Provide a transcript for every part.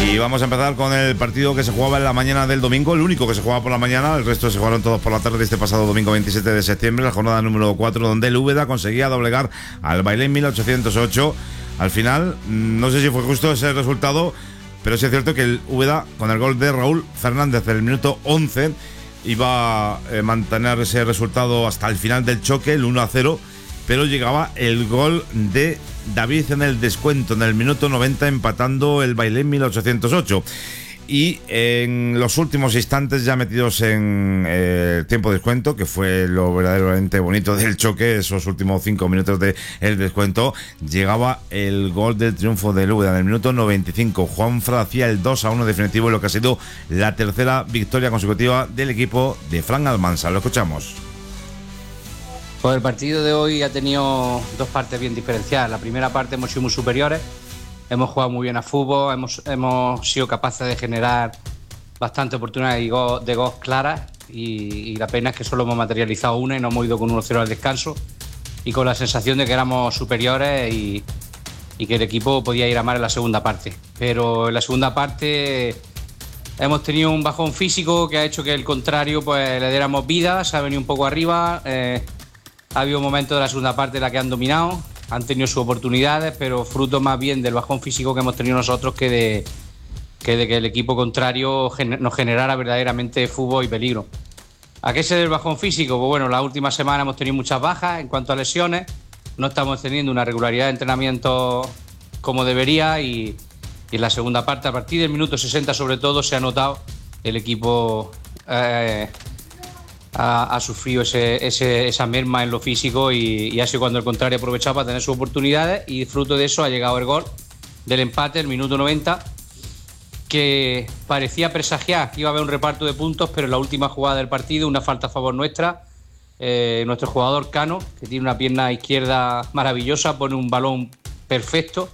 Y vamos a empezar con el partido que se jugaba en la mañana del domingo, el único que se jugaba por la mañana, el resto se jugaron todos por la tarde de este pasado domingo 27 de septiembre, la jornada número 4, donde el Úbeda conseguía doblegar al Bailén 1808. Al final, no sé si fue justo ese resultado, pero sí es cierto que el Úbeda, con el gol de Raúl Fernández en el minuto 11, iba a mantener ese resultado hasta el final del choque, el 1-0, pero llegaba el gol de David en el descuento, en el minuto 90, empatando el Bailén 1808. Y en los últimos instantes, ya metidos en tiempo de descuento, que fue lo verdaderamente bonito del choque, esos últimos 5 minutos del descuento, llegaba el gol del triunfo del Úbeda en el minuto 95. Juanfran hacía el 2-1 definitivo en lo que ha sido la tercera victoria consecutiva del equipo de Fran Almansa. Lo escuchamos. Pues el partido de hoy ha tenido dos partes bien diferenciadas. La primera parte hemos sido muy superiores, hemos jugado muy bien a fútbol, hemos sido capaces de generar bastante oportunidades de gol claras y la pena es que solo hemos materializado una y nos hemos ido con 1-0 al descanso y con la sensación de que éramos superiores y que el equipo podía ir a más en la segunda parte. Pero en la segunda parte hemos tenido un bajón físico que ha hecho que el contrario pues le diéramos vida, se ha venido un poco arriba. Ha habido momentos de la segunda parte en la que han dominado, han tenido sus oportunidades, pero fruto más bien del bajón físico que hemos tenido nosotros que de que el equipo contrario nos generara verdaderamente fútbol y peligro. ¿A qué se debe el bajón físico? Pues bueno, la última semana hemos tenido muchas bajas en cuanto a lesiones, no estamos teniendo una regularidad de entrenamiento como debería y en la segunda parte, a partir del minuto 60 sobre todo, se ha notado el equipo ha sufrido esa merma en lo físico y ha sido cuando el contrario ha aprovechado para tener sus oportunidades y fruto de eso ha llegado el gol del empate, el minuto 90, que parecía presagiar que iba a haber un reparto de puntos, pero en la última jugada del partido, una falta a favor nuestra, nuestro jugador Cano, que tiene una pierna izquierda maravillosa, pone un balón perfecto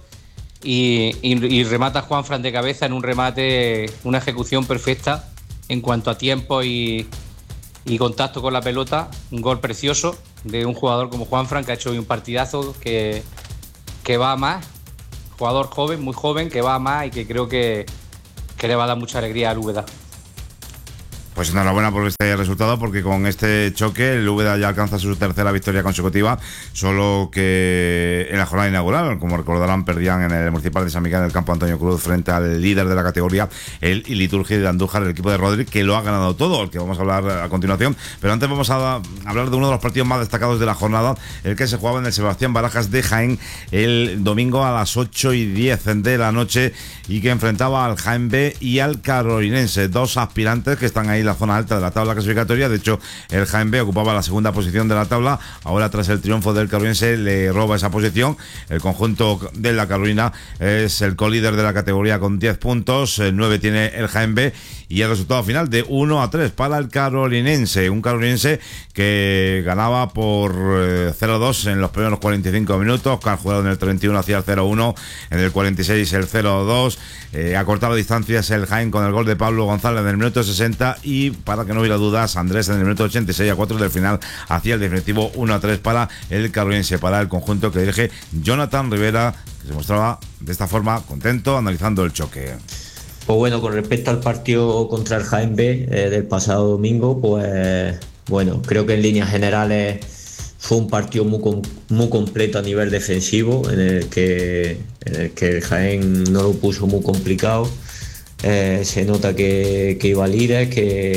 y remata a Juanfran de cabeza en un remate, una ejecución perfecta en cuanto a tiempo y contacto con la pelota, un gol precioso de un jugador como Juanfran, que ha hecho hoy un partidazo, que va a más, jugador joven, muy joven, que va a más y que creo que le va a dar mucha alegría al Úbeda. Pues enhorabuena por este resultado, porque con este choque el Úbeda ya alcanza su tercera victoria consecutiva, solo que en la jornada inaugural, como recordarán, perdían en el Municipal de San Miguel, en el campo Antonio Cruz, frente al líder de la categoría, el Iliturgi de Andújar, el equipo de Rodri, que lo ha ganado todo, el que vamos a hablar a continuación. Pero antes vamos a hablar de uno de los partidos más destacados de la jornada, el que se jugaba en el Sebastián Barajas de Jaén el domingo a las 8:10 de la noche y que enfrentaba al Jaén B y al Carolinense, dos aspirantes que están ahí en la zona alta de la tabla clasificatoria. De hecho, el Jaén B ocupaba la segunda posición de la tabla. Ahora, tras el triunfo del Carolinense, le roba esa posición. El conjunto de la Carolina es el colíder de la categoría con 10 puntos. 9 tiene el Jaén B. Y el resultado final de 1-3 para el Carolinense. Un Carolinense que ganaba por 0-2 en los primeros 45 minutos. Que al jugador en el 31 hacía el 0-1. En el 46 el 0-2. Acortaba distancias el Jaén con el gol de Pablo González en el minuto 60. Y para que no hubiera dudas, Andrés en el minuto 86 del final hacía el definitivo 1-3 para el Carolinense, para el conjunto que dirige Jonathan Rivera, que se mostraba de esta forma contento analizando el choque. Pues bueno, con respecto al partido contra el Jaén B del pasado domingo, pues bueno, creo que en líneas generales fue un partido muy completo a nivel defensivo, en el que el Jaén no lo puso muy complicado. Se nota que iba líder,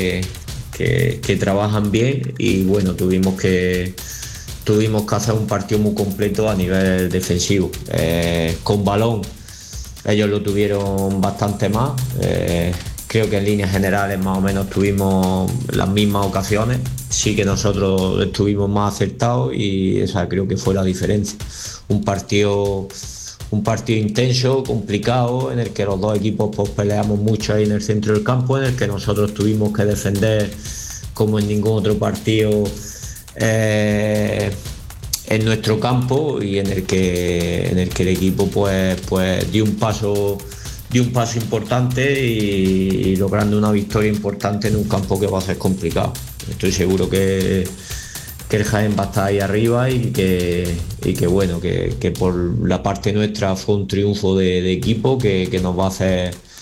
que trabajan bien y bueno, tuvimos que hacer un partido muy completo a nivel defensivo. Con balón ellos lo tuvieron bastante más. Creo que en líneas generales más o menos tuvimos las mismas ocasiones. Sí que nosotros estuvimos más acertados y esa creo que fue la diferencia. Un partido intenso, complicado, en el que los dos equipos pues peleamos mucho ahí en el centro del campo, en el que nosotros tuvimos que defender como en ningún otro partido en nuestro campo, y en el que el equipo pues dio un paso importante y logrando una victoria importante en un campo que va a ser complicado. Estoy seguro que el Jaén va a estar ahí arriba y que bueno, que por la parte nuestra fue un triunfo de equipo que nos va a hacer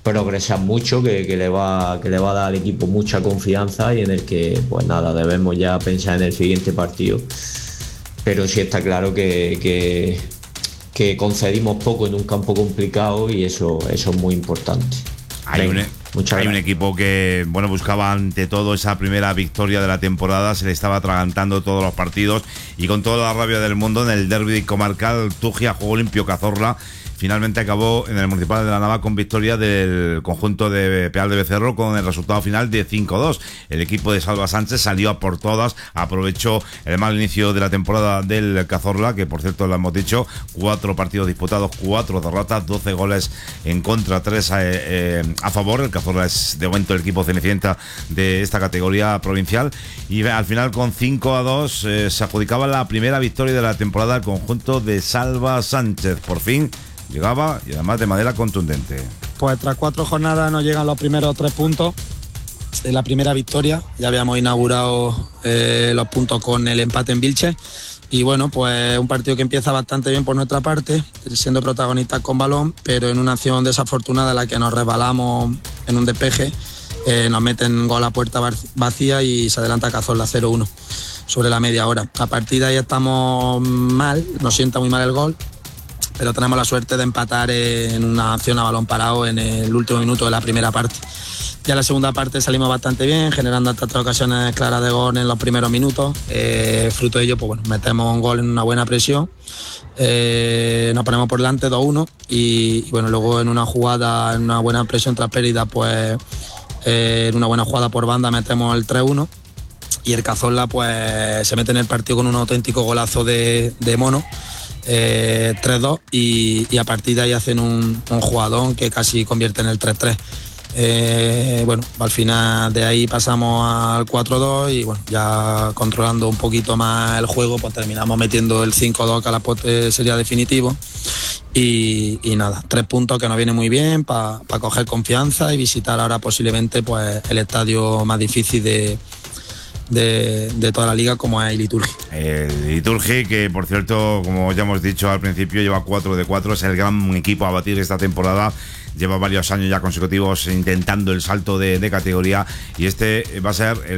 progresar mucho, que le va a dar al equipo mucha confianza y en el que, pues nada, debemos ya pensar en el siguiente partido. Pero sí está claro que concedimos poco en un campo complicado y eso es muy importante. Hay un equipo que buscaba ante todo esa primera victoria de la temporada, se le estaba atragantando todos los partidos y con toda la rabia del mundo en el derbi comarcal Tugia Juego Limpio Cazorla. Finalmente acabó en el Municipal de la Nava con victoria del conjunto de Peal de Becerro con el resultado final de 5-2. El equipo de Salva Sánchez salió a por todas, aprovechó el mal inicio de la temporada del Cazorla, que por cierto lo hemos dicho, 4 partidos disputados, 4 derrotas, 12 goles en contra, 3 a favor. El Cazorla es de momento el equipo cenicienta de esta categoría provincial y al final con 5-2 se adjudicaba la primera victoria de la temporada al conjunto de Salva Sánchez. Por fin llegaba y además de manera contundente. Pues tras 4 jornadas nos llegan los primeros 3 puntos de la primera victoria. Ya habíamos inaugurado los puntos con el empate en Vilches y bueno, pues un partido que empieza bastante bien por nuestra parte, siendo protagonistas con balón, pero en una acción desafortunada en la que nos resbalamos en un despeje, nos meten gol a puerta vacía y se adelanta Cazorla 0-1 sobre la media hora. A partir de ahí estamos mal, nos sienta muy mal el gol, pero tenemos la suerte de empatar en una acción a balón parado en el último minuto de la primera parte. Ya en la segunda parte salimos bastante bien, generando hasta 3 ocasiones claras de gol en los primeros minutos. Fruto de ello, pues bueno, metemos un gol en una buena presión, nos ponemos por delante 2-1 y bueno, luego en una jugada, en una buena presión tras pérdida, pues en una buena jugada por banda metemos el 3-1 y el Cazorla pues se mete en el partido con un auténtico golazo de Mono. 3-2 y a partir de ahí hacen un jugadón que casi convierte en el 3-3. Bueno, al final de ahí pasamos al 4-2 y bueno, ya controlando un poquito más el juego, pues terminamos metiendo el 5-2 que a la postre sería definitivo y nada, 3 puntos que nos viene muy bien para coger confianza y visitar ahora posiblemente pues el estadio más difícil de toda la liga, como es el Liturgi. El Liturgi, que por cierto, como ya hemos dicho al principio, lleva 4 de 4, es el gran equipo a batir esta temporada. Lleva varios años ya consecutivos intentando el salto de categoría y este va a ser